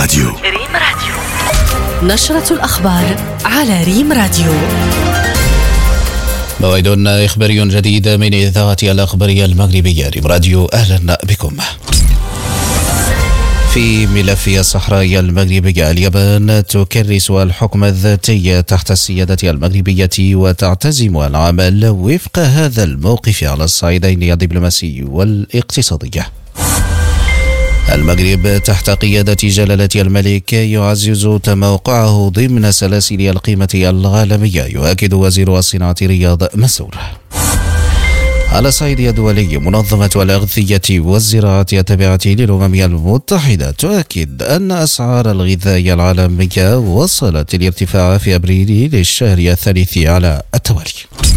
راديو. نشرة الأخبار على ريم راديو. موعد إخباري جديد من إذاعة الأخبارية المغربية ريم راديو. أهلا بكم. في ملف الصحراء المغربية، اليابان تكرس الحكم الذاتي تحت السيادة المغربية وتعتزم العمل وفق هذا الموقف على الصعيدين الدبلوماسي والاقتصادي. المغرب تحت قيادة جلالة الملك يعزز تموقعه ضمن سلاسل القيمة العالمية، يؤكد وزير الصناعة رياض منصور. على الصعيد الدولي، منظمة الأغذية والزراعة التابعة للأمم المتحدة تؤكد أن أسعار الغذاء العالمية وصلت الارتفاع في أبريل للشهر الثالث على التوالي.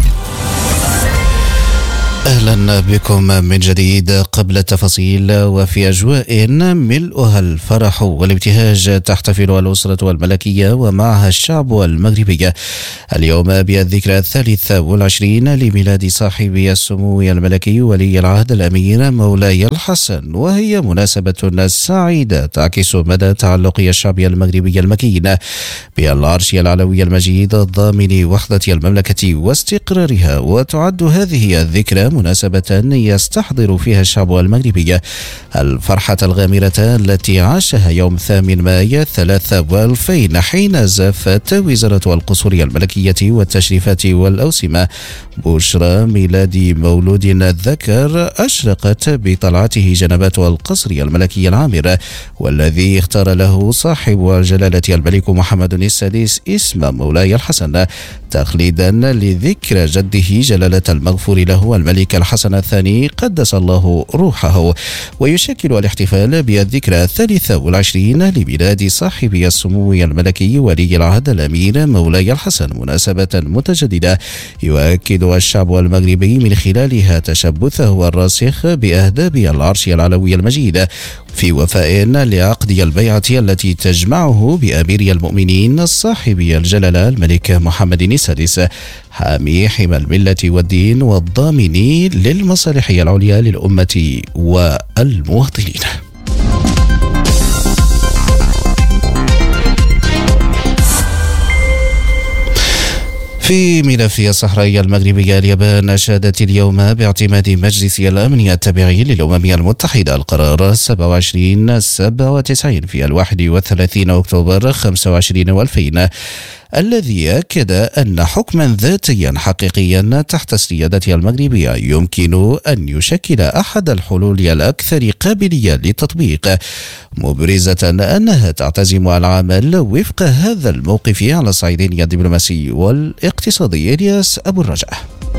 أهلا بكم من جديد. قبل التفاصيل، وفي أجواء ملؤها الفرح والابتهاج، تحتفل الأسرة الملكية ومعها الشعب المغربي اليوم بالذكرى 23 لميلاد صاحب السمو الملكي ولي العهد الأمير مولاي الحسن، وهي مناسبة سعيدة تعكس مدى تعلق الشعب المغربي المكين بالعرش العلوي المجيد الضامن وحدة المملكة واستقرارها. وتعد هذه الذكرى مناسبة يستحضر فيها الشعب المغربي الفرحة الغامرة التي عاشها يوم 8 مايو 2000 حين زافت وزارة القصور الملكية والتشريفات والأوسمة بشرى ميلاد مولود ذكر أشرقت بطلعته جنبات القصر الملكي العامر، والذي اختار له صاحب الجلالة الملك محمد السادس اسم مولاي الحسن تخليدا لذكرى جده جلالة المغفور له الملك الحسن الثاني قدس الله روحه. ويشكل الاحتفال بالذكرى 23 لميلاد صاحب السمو الملكي ولي العهد الأمير مولاي الحسن مناسبة متجددة يؤكد الشعب المغربي من خلالها تشبثه الراسخ بأهداب العرش العلوي المجيد في وفاء لعقد البيعة التي تجمعه بأمير المؤمنين صاحب الجلالة الملك محمد السادس حامي حمى الملة والدين والضامن للمصالح العليا للأمة والمواطنين. في ملف الصحراء المغربية، اليابان أشادت اليوم باعتماد مجلس الأمن التابعي للأمم المتحدة القرار 2797 في 31 أكتوبر 25 و2000 الذي أكد أن حكما ذاتيا حقيقيا تحت السيادة المغربية يمكن أن يشكل أحد الحلول الأكثر قابلية للتطبيق، مبرزة أنها تعتزم العمل وفق هذا الموقف على الصعيدين الدبلوماسي والاقتصادي. إلياس أبو الرجاء.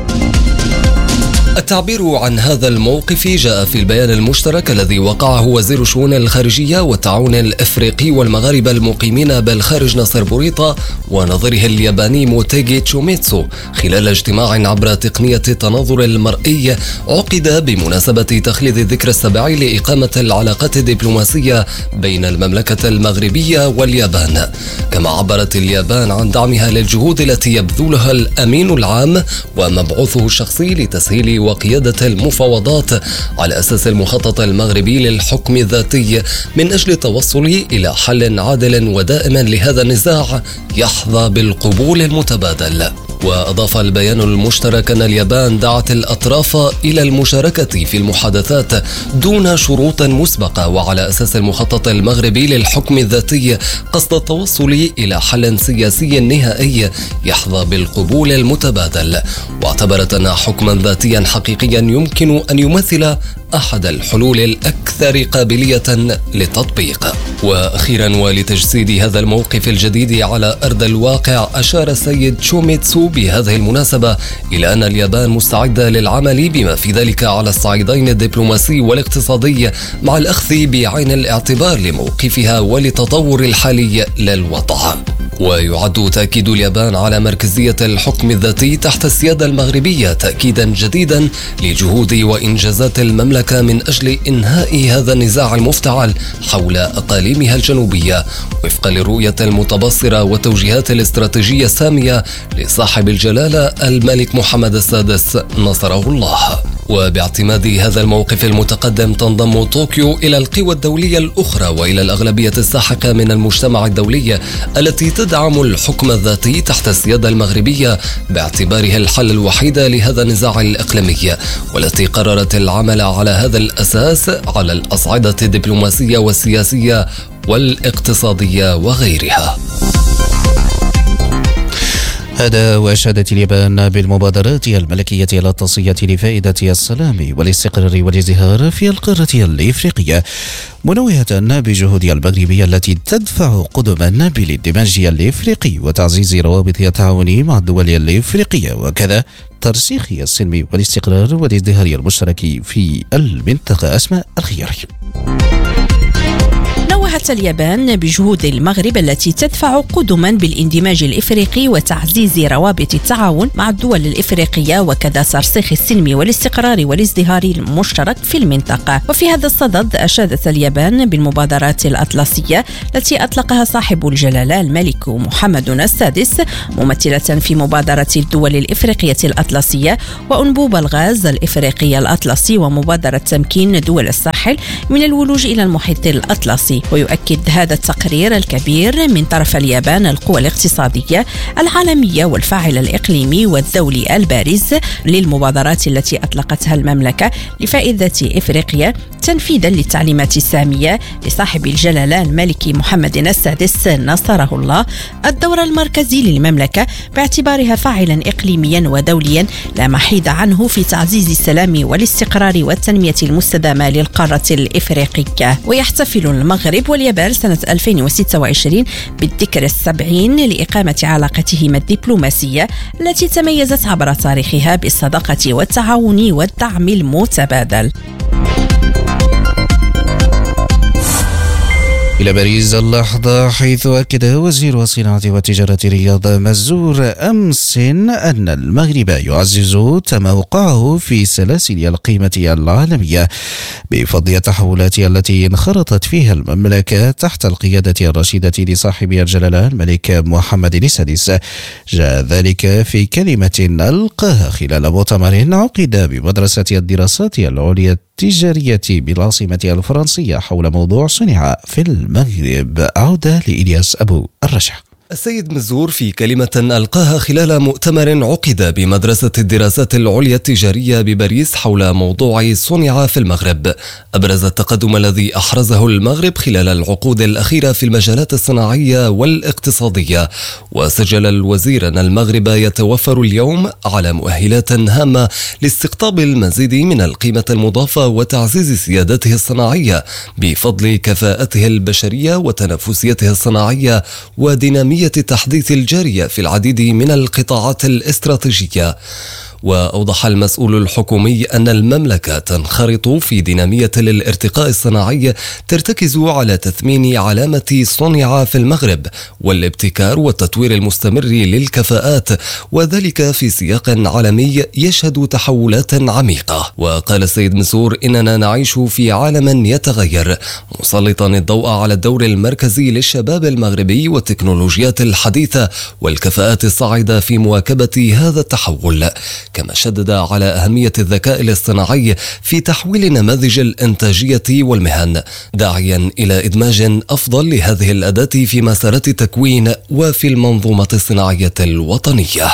التعبير عن هذا الموقف جاء في البيان المشترك الذي وقعه وزير الشؤون الخارجية والتعاون الإفريقي والمغاربة المقيمين بالخارج ناصر بوريطة ونظيره الياباني موتيغي تشوميتسو خلال اجتماع عبر تقنية التناظر المرئي عقد بمناسبة تخليد الذكرى السابع لإقامة العلاقات الدبلوماسية بين المملكة المغربية واليابان. كما عبرت اليابان عن دعمها للجهود التي يبذلها الأمين العام ومبعوثه الشخصي لتسهيل وقيادة المفاوضات على أساس المخطط المغربي للحكم الذاتي من أجل التوصل إلى حل عادل ودائم لهذا النزاع يحظى بالقبول المتبادل. وأضاف البيان المشترك أن اليابان دعت الأطراف إلى المشاركة في المحادثات دون شروط مسبقة وعلى أساس المخطط المغربي للحكم الذاتي قصد التوصل إلى حل سياسي نهائي يحظى بالقبول المتبادل. واعتبرت أن حكما ذاتيا حقيقيا يمكن أن يمثل أحد الحلول الأكثر قابلية للتطبيق. وأخيرا، ولتجسيد هذا الموقف الجديد على أرض الواقع، أشار السيد تشوميتسو بهذه المناسبة إلى أن اليابان مستعدة للعمل بما في ذلك على الصعيدين الدبلوماسي والاقتصادي مع الأخذ بعين الاعتبار لموقفها ولتطور الحالي للوضع. ويعد تأكيد اليابان على مركزية الحكم الذاتي تحت السيادة المغربية تأكيدا جديدا لجهود وإنجازات المملكة من أجل إنهاء هذا النزاع المفتعل حول أقاليمها الجنوبية وفقا للرؤية المتبصرة والتوجيهات الاستراتيجية السامية لصاحب الجلالة الملك محمد السادس نصره الله. وباعتماد هذا الموقف المتقدم تنضم طوكيو إلى القوى الدولية الأخرى وإلى الأغلبية الساحقة من المجتمع الدولي التي تدعم الحكم الذاتي تحت السيادة المغربية باعتباره الحل الوحيد لهذا النزاع الإقليمي، والتي قررت العمل على هذا الأساس على الأصعدة الدبلوماسية والسياسية والاقتصادية وغيرها. هذا وأشادت اليابان بالمبادرات الملكية الأطلسية لفائدة السلام والاستقرار والازدهار في القارة الإفريقية، منوهة بجهود المغربية التي تدفع قدما بالاندماج الإفريقي وتعزيز روابط التعاون مع الدول الإفريقية، وكذا ترسيخ السلم والاستقرار والازدهار المشترك في المنطقة. أسماء الخياري. نوهت اليابان بجهود المغرب التي تدفع قدما بالاندماج الإفريقي وتعزيز روابط التعاون مع الدول الإفريقية، وكذا ترسيخ السلم والاستقرار والازدهار المشترك في المنطقة. وفي هذا الصدد أشادت اليابان بالمبادرات الأطلسية التي أطلقها صاحب الجلالة الملك محمد السادس، ممثلة في مبادرة الدول الإفريقية الأطلسية وأنبوب الغاز الإفريقي الأطلسي ومبادرة تمكين دول الساحل من الولوج إلى المحيط الأطلسي. ويؤكد هذا التقرير الكبير من طرف اليابان القوى الاقتصادية العالمية والفاعل الإقليمي والدولي البارز للمبادرات التي أطلقتها المملكة لفائدة إفريقيا، تنفيذا للتعليمات السامية لصاحب الجلالة الملك محمد السادس نصره الله الدور المركزي للمملكة باعتبارها فاعلا إقليميا ودوليا لا محيد عنه في تعزيز السلام والاستقرار والتنمية المستدامة للقارة الإفريقية. ويحتفل المغرب واليابان سنة 2026 بالذكرى 70 لإقامة علاقتهما الدبلوماسية التي تميزت عبر تاريخها بالصداقة والتعاون والدعم المتبادل. إلى باريس اللحظة، حيث أكد وزير الصناعة والتجارة رياض مزور أمس أن المغرب يعزز تموقعه في سلاسل القيمة العالمية بفضل التحولات التي انخرطت فيها المملكة تحت القيادة الرشيدة لصاحب الجلالة الملك محمد السادس. جاء ذلك في كلمة ألقاها خلال مؤتمر عقد بمدرسة الدراسات العليا التجارية بالعاصمة الفرنسية حول موضوع صنع في المغرب. عودة لإلياس أبو الرشا. السيد مزور في كلمة ألقاها خلال مؤتمر عقد بمدرسة الدراسات العليا التجارية بباريس حول موضوع صنع في المغرب أبرز التقدم الذي أحرزه المغرب خلال العقود الأخيرة في المجالات الصناعية والاقتصادية. وسجل الوزير أن المغرب يتوفر اليوم على مؤهلات هامة لاستقطاب المزيد من القيمة المضافة وتعزيز سيادته الصناعية بفضل كفاءته البشرية وتنافسيته الصناعية ودينامية التحديث الجارية في العديد من القطاعات الاستراتيجية. وأوضح المسؤول الحكومي أن المملكة تنخرط في دينامية للارتقاء الصناعي ترتكز على تثمين علامة صنع في المغرب والابتكار والتطوير المستمر للكفاءات، وذلك في سياق عالمي يشهد تحولات عميقة. وقال السيد مزور إننا نعيش في عالم يتغير، مسلطا الضوء على الدور المركزي للشباب المغربي والتكنولوجيات الحديثة والكفاءات الصاعدة في مواكبة هذا التحول. كما شدد على أهمية الذكاء الاصطناعي في تحويل نماذج الإنتاجية والمهن، داعيا إلى إدماج أفضل لهذه الأداة في مسارات التكوين وفي المنظومة الصناعية الوطنية.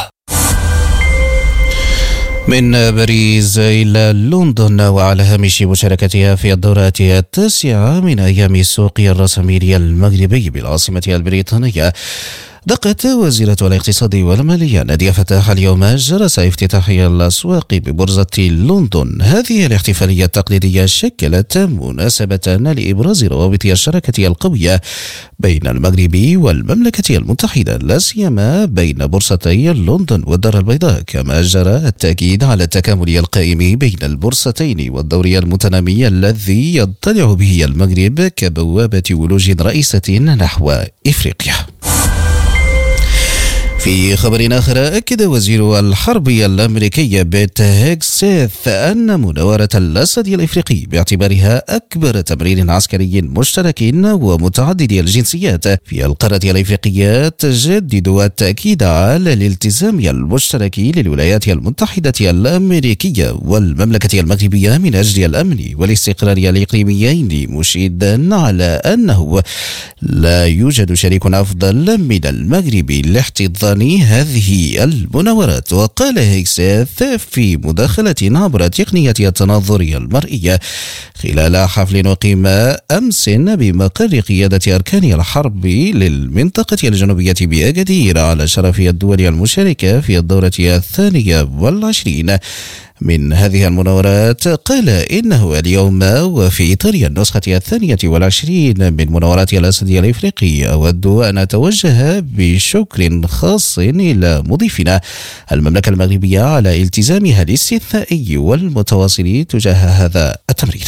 من باريس إلى لندن، وعلى هامش مشاركتها في الدورة 9 من أيام السوق الرأسمالي المغربي بالعاصمة البريطانية، دقت وزيرة الاقتصاد والمالية نادية فتاح اليوم جرس افتتاح الأسواق ببورصة لندن. هذه الاحتفالية التقليدية شكلت مناسبة لإبراز روابط الشراكة القوية بين المغرب والمملكة المتحدة، لا سيما بين بورصتي لندن والدار البيضاء، كما جرى التأكيد على التكامل القائم بين البورصتين والدور المتنامي الذي يضطلع به المغرب كبوابة ولوج رئيسة نحو إفريقيا. في خبر آخر، أكد وزير الحربية الأمريكي بيت هيكسيث أن مناورة الأسد الإفريقي باعتبارها أكبر تمرين عسكري مشترك ومتعدد الجنسيات في القارة الإفريقية تجدد التأكيد على الالتزام المشترك للولايات المتحدة الأمريكية والمملكة المغربية من أجل الأمن والاستقرار الإقليميين، مشيدا على أنه لا يوجد شريك أفضل من المغرب لاحتضان هذه المناورات. وقال هيكسيث في مداخلة عبر تقنية التناظر المرئية خلال حفل أقيم أمس بمقر قيادة أركان الحرب للمنطقة الجنوبية بأكادير على شرف الدول المشاركة في الدورة 22 من هذه المناورات، قال إنه اليوم وفي إطار النسخة 22 من مناورات الأسد الإفريقي أود أن أتوجه بشكر خاص إلى مضيفنا المملكة المغربية على التزامها الاستثنائي والمتواصل تجاه هذا التمرين.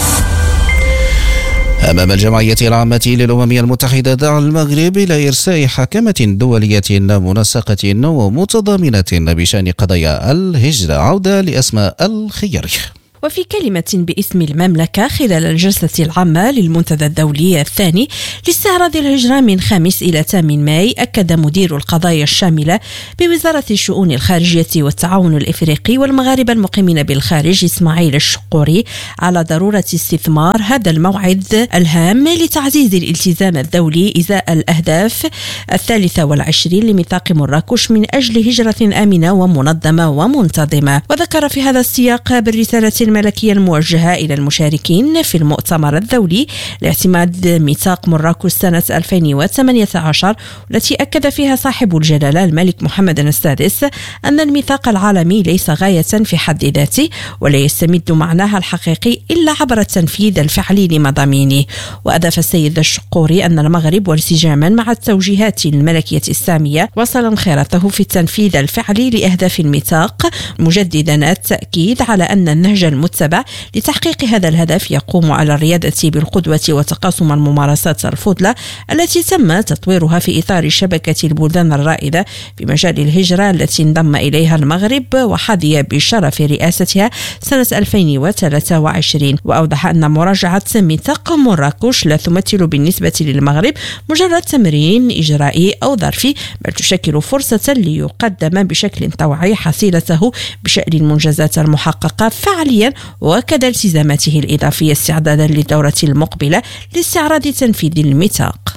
أمام الجمعية العامة للأمم المتحدة دعا المغرب إلى إرساء حكمة دولية منسقة ومتضامنة بشأن قضايا الهجرة. عودة لأسماء الخياري. وفي كلمة باسم المملكة خلال الجلسة العامة للمنتدى الدولي الثاني لاستعراض الهجرة من 5 إلى 8 ماي، أكد مدير القضايا الشاملة بوزارة الشؤون الخارجية والتعاون الإفريقي والمغاربة المقيمين بالخارج إسماعيل الشقوري على ضرورة استثمار هذا الموعد الهام لتعزيز الالتزام الدولي إزاء الأهداف 23 لميثاق مراكش من أجل هجرة آمنة ومنظمة ومنتظمة. وذكر في هذا السياق بالرسالة الملكية الموجهة إلى المشاركين في المؤتمر الدولي لاعتماد ميثاق مراكش سنة 2018 التي أكد فيها صاحب الجلالة الملك محمد السادس أن الميثاق العالمي ليس غاية في حد ذاته ولا يستمد معناها الحقيقي إلا عبر التنفيذ الفعلي لمضامينه. وأضاف السيد الشقوري أن المغرب وانسجاما مع التوجيهات الملكية السامية وصل انخراطه في التنفيذ الفعلي لأهداف الميثاق، مجددا التأكيد على أن النهج المتبع لتحقيق هذا الهدف يقوم على الريادة بالقدوة وتقاسم الممارسات الفضلة التي تم تطويرها في إطار شبكة البلدان الرائدة في مجال الهجرة التي انضم إليها المغرب وحظي بشرف رئاستها سنة 2023. وأوضح أن مراجعة ميثاق مراكش لا تمثل بالنسبة للمغرب مجرد تمرين إجرائي أو ظرفي، بل تشكل فرصة ليقدم بشكل طوعي حصيلته بشأن المنجزات المحققة فعليا وكذا التزاماته الإضافية استعدادا للدورة المقبلة لاستعراض تنفيذ الميثاق.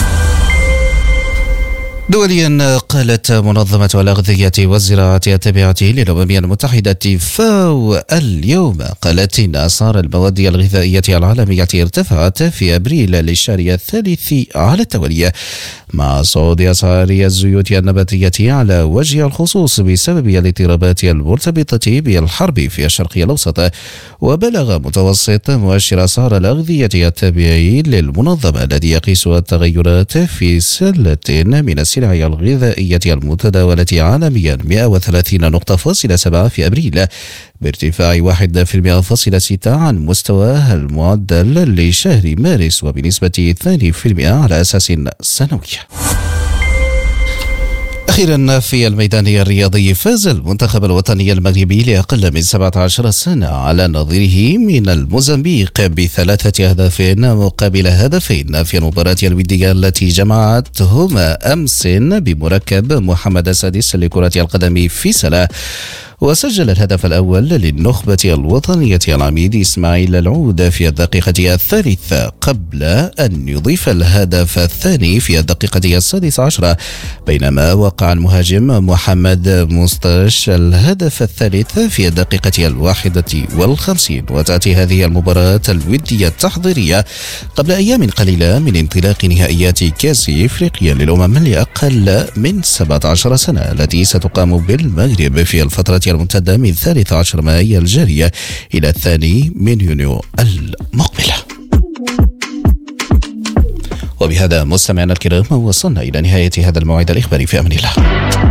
دوليا، قالت منظمة الأغذية والزراعة التابعة للأمم المتحدة فاو اليوم إن أسعار المواد الغذائية العالمية ارتفعت في أبريل للشهر الثالث على التوالي، مع صعود أسعار الزيوت النباتية على وجه الخصوص بسبب الاضطرابات المرتبطة بالحرب في الشرق الأوسط. وبلغ متوسط مؤشر أسعار الأغذية التابع للمنظمة الذي يقيس التغيرات في سلة من السلع الغذائية المتداولة عالميا 130.7 في أبريل، بارتفاع 1.6% عن مستواه المعدل لشهر مارس، وبنسبة 2% على أساس سنوي. أخيرا، في الميدان الرياضي، فاز المنتخب الوطني المغربي لأقل من 17 سنة على نظيره من الموزمبيق ب3 أهداف مقابل هدفين في المباراة الودية التي جمعتهما أمس بمركب محمد السادس لكرة القدم في سلا. وسجل الهدف الأول للنخبة الوطنية العميد إسماعيل العود في الدقيقة 3 قبل أن يضيف الهدف الثاني في الدقيقة 16، بينما وقع المهاجم محمد مستش الهدف الثالث في الدقيقة 51. وتأتي هذه المباراة الودية التحضيرية قبل أيام قليلة من انطلاق نهائيات كأس إفريقيا للأمم لأقل من 17 سنة التي ستقام بالمغرب في الفترة الممتدة من 13 مايو الجارية إلى 2 يونيو المقبلة. وبهذا مستمعينا الكرام وصلنا إلى نهاية هذا الموعد الإخباري، في أمان الله.